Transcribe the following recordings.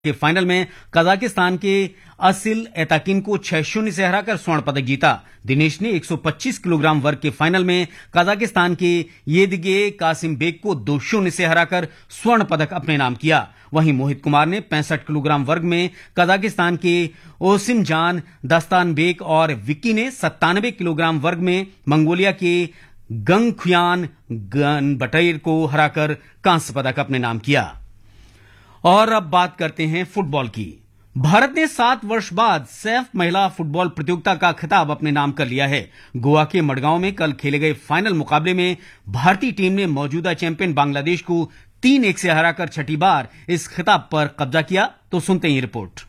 के फाइनल में कजाकिस्तान के असिल एताकिन को 6-0 से हराकर स्वर्ण पदक जीता। दिनेश ने 125 किलोग्राम वर्ग के फाइनल में कजाकिस्तान के येदिगे कासिमबेक को 2-0 से हराकर स्वर्ण पदक अपने नाम किया। वहीं मोहित कुमार ने 65 किलोग्राम वर्ग में कजाकिस्तान के ओसिमजान दस्तानबेक और विक्की ने 97 किलोग्राम वर्ग में मंगोलिया के गंगखुयान गनबटैर को हराकर कांस्य पदक अपने नाम किया। और अब बात करते हैं फुटबॉल की। भारत ने 7 वर्ष बाद सैफ महिला फुटबॉल प्रतियोगिता का खिताब अपने नाम कर लिया है। गोवा के मडगांव में कल खेले गए फाइनल मुकाबले में भारतीय टीम ने मौजूदा चैंपियन बांग्लादेश को 3-1 से हराकर छठी बार इस खिताब पर कब्जा किया। तो सुनते हैं रिपोर्ट।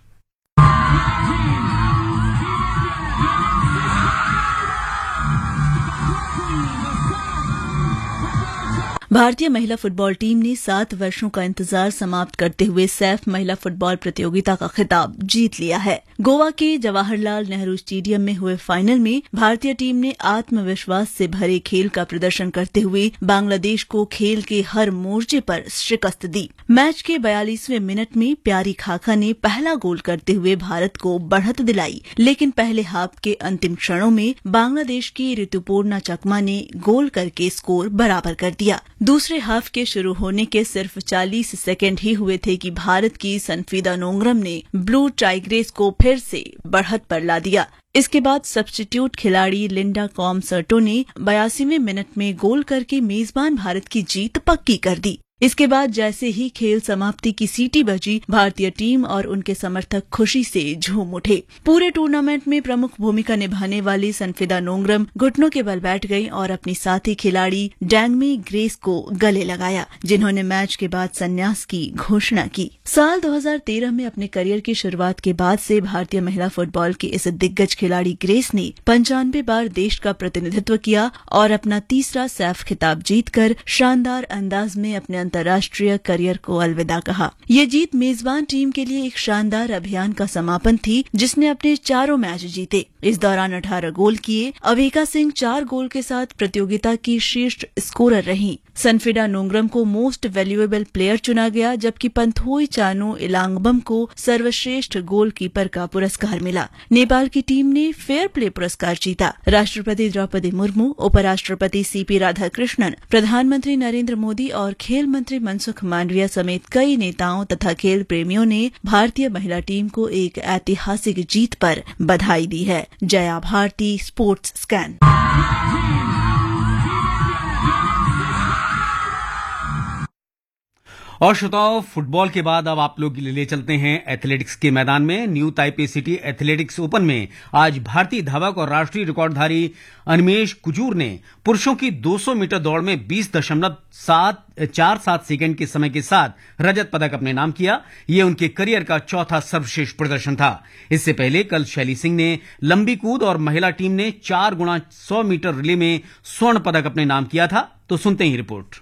भारतीय महिला फुटबॉल टीम ने 7 वर्षों का इंतजार समाप्त करते हुए सैफ महिला फुटबॉल प्रतियोगिता का खिताब जीत लिया है। गोवा के जवाहरलाल नेहरू स्टेडियम में हुए फाइनल में भारतीय टीम ने आत्मविश्वास से भरे खेल का प्रदर्शन करते हुए बांग्लादेश को खेल के हर मोर्चे पर शिकस्त दी। मैच के 42वें मिनट में प्यारी खाखा ने पहला गोल करते हुए भारत को बढ़त दिलाई, लेकिन पहले हाफ के अंतिम क्षणों में बांग्लादेश की ऋतुपूर्णा चकमा ने गोल करके स्कोर बराबर कर दिया। दूसरे हाफ के शुरू होने के सिर्फ 40 सेकंड ही हुए थे कि भारत की सनफीदा नोंगरम ने ब्लू टाइग्रेस को फिर से बढ़त पर ला दिया। इसके बाद सब्स्टिट्यूट खिलाड़ी लिंडा कॉमसर्टो ने 82वें मिनट में गोल करके मेजबान भारत की जीत पक्की कर दी। इसके बाद जैसे ही खेल समाप्ति की सीटी बजी, भारतीय टीम और उनके समर्थक खुशी से झूम उठे। पूरे टूर्नामेंट में प्रमुख भूमिका निभाने वाली सनफीदा नोंगरम घुटनों के बल बैठ गई और अपनी साथी खिलाड़ी डैंगमी ग्रेस को गले लगाया, जिन्होंने मैच के बाद संन्यास की घोषणा की। साल 2013 में अपने करियर की शुरुआत के बाद से भारतीय महिला फुटबॉल की इस दिग्गज खिलाड़ी ग्रेस ने 95 बार देश का प्रतिनिधित्व किया और अपना तीसरा सैफ खिताब जीतकर शानदार अंदाज में अपने अंतर्राष्ट्रीय करियर को अलविदा कहा। ये जीत मेजबान टीम के लिए एक शानदार अभियान का समापन थी, जिसने अपने 4 मैच जीते। इस दौरान 18 गोल किए। अविका सिंह 4 गोल के साथ प्रतियोगिता की शीर्ष स्कोरर रहीं। सनफीदा नोंगरम को मोस्ट वैल्यूएबल प्लेयर चुना गया, जबकि पंथोई चानो इलांगबम को सर्वश्रेष्ठ गोलकीपर का पुरस्कार मिला। नेपाल की टीम ने फेयर प्ले पुरस्कार जीता। राष्ट्रपति द्रौपदी मुर्मू, उपराष्ट्रपति सीपी राधाकृष्णन, प्रधानमंत्री नरेंद्र मोदी और खेल मंत्री मनसुख मांडविया समेत कई नेताओं तथा खेल प्रेमियों ने भारतीय महिला टीम को एक ऐतिहासिक जीत पर बधाई दी है। Jaya Bharti, sports scan. और श्रोताओं, फुटबॉल के बाद अब आप लोग ले चलते हैं एथलेटिक्स के मैदान में। New Taipei city athletics open में आज भारतीय धावक और राष्ट्रीय रिकॉर्डधारी अनिमेश कुजूर ने पुरुषों की 200 मीटर दौड़ में 20.47 सेकंड के समय के साथ रजत पदक अपने नाम किया। ये उनके करियर का चौथा सर्वश्रेष्ठ प्रदर्शन था। इससे पहले कल शैली सिंह ने लंबी कूद और महिला टीम ने 4x100 मीटर रिले में स्वर्ण पदक अपने नाम किया था। तो सुनते हैं report.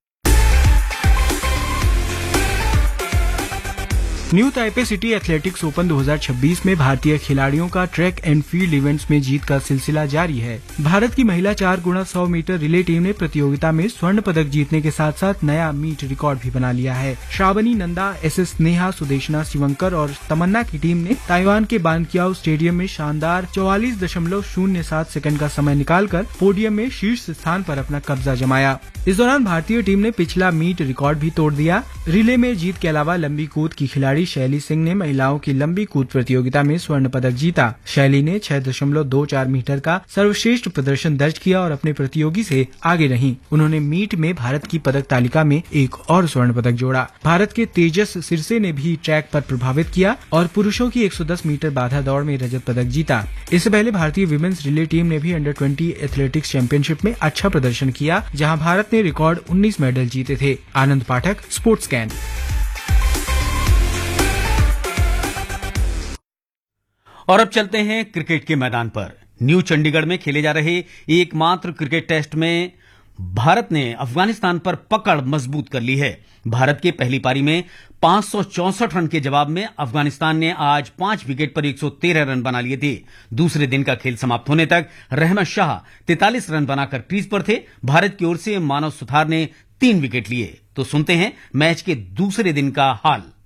New Taipei city athletics open 2026 में भारतीय खिलाड़ियों का ट्रैक एंड फील्ड इवेंट्स में जीत का सिलसिला जारी है। भारत की महिला 4x100 मीटर रिले टीम ने प्रतियोगिता में स्वर्ण पदक जीतने के साथ साथ नया मीट रिकॉर्ड भी बना लिया है। श्रावणी नंदा, एसएस नेहा, सुदेशना शिवंकर और तमन्ना की टीम ने ताइवान के बानकियाओ स्टेडियम में शानदार 44.07 सेकंड का समय निकालकर पोडियम में शीर्ष स्थान पर अपना कब्जा जमाया। इस दौरान भारतीय टीम ने पिछला मीट रिकॉर्ड भी तोड़ दिया। रिले में जीत के अलावा लंबी कूद की खिलाड़ी शैली सिंह ने महिलाओं की लंबी कूद प्रतियोगिता में स्वर्ण पदक जीता। शैली ने 6.24 मीटर का सर्वश्रेष्ठ प्रदर्शन दर्ज किया और अपने प्रतियोगी से आगे रहीं। उन्होंने मीट में भारत की पदक तालिका में एक और स्वर्ण पदक जोड़ा। भारत के तेजस सिरसे ने भी ट्रैक पर प्रभावित किया और पुरुषों की 110 मीटर बाधा दौड़ में रजत पदक जीता। इससे पहले भारतीय विमेंस रिले टीम ने भी अंडर 20 एथलेटिक्स चैंपियनशिप में अच्छा प्रदर्शन किया, जहां भारत ने रिकॉर्ड 19 मेडल जीते थे। आनंद पाठक, स्पोर्ट्स स्कैन। और अब चलते हैं क्रिकेट के मैदान पर। न्यू चंडीगढ़ में खेले जा रहे एकमात्र क्रिकेट टेस्ट में भारत ने अफगानिस्तान पर पकड़ मजबूत कर ली है। भारत के पहली पारी में 564 रन के जवाब में अफगानिस्तान ने आज 5 विकेट पर 113 रन बना लिए थे। दूसरे दिन का खेल समाप्त होने तक रहमत शाह 43 रन बनाकर क्रीज पर थे। भारत की ओर से मानव सुथार ने 3 विकेट लिए। तो सुनते हैं मैच के दूसरे दिन का हाल।